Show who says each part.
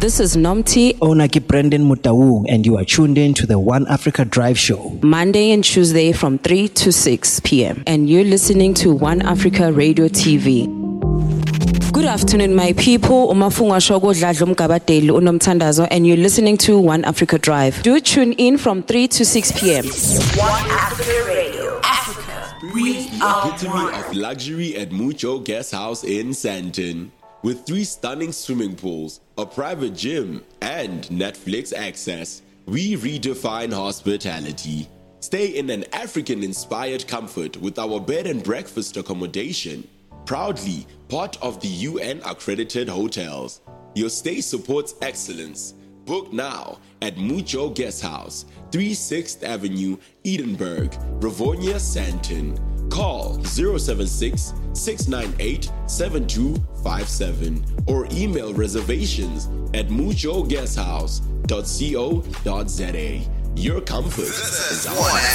Speaker 1: This is Nomti,
Speaker 2: Onaki Brendan Mutaung, and you are tuned in to the One Africa Drive Show.
Speaker 1: Monday and Tuesday from 3 to 6 p.m. And you're listening to One Africa Radio TV. Good afternoon, my people. Umafungwa Shogo Dladlo Mgabadeli uNomthandazo, and you're listening to One Africa Drive. Do tune in from 3 to 6 p.m.
Speaker 3: One Africa Radio. Africa, we are
Speaker 4: epitome
Speaker 3: one.
Speaker 4: of luxury at Mucho Guest House in Sandton. With 3 stunning swimming pools, a private gym, and Netflix access, we redefine hospitality. Stay in an African-inspired comfort with our bed and breakfast accommodation. Proudly part of the UN-accredited hotels. Your stay supports excellence. Book now at Mucho Guest House, 36th Avenue, Edinburgh, Rivonia, Sandton. Call 076-698-7257 or email reservations at muchoguesthouse.co.za. Your comfort is our